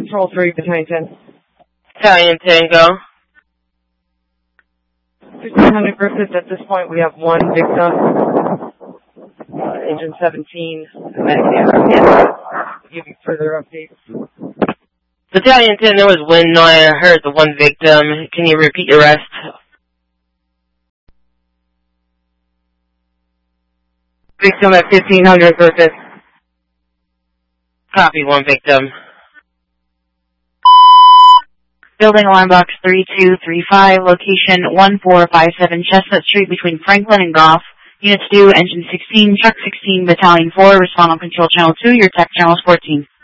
Control 3, Battalion 10. Battalion 10, go. 1500 Griffith, at this point we have one victim. Engine 17. Give you further updates. Battalion 10, there was wind noise. I heard the one victim. Can you repeat the rest? Victim at 1500 Griffith. Copy, one victim. Building alarm box 3235, location 1457 Chestnut Street between Franklin and Goff. Units 2, engine 16, truck 16, battalion 4, respond on control channel 2, your tech channel is 14.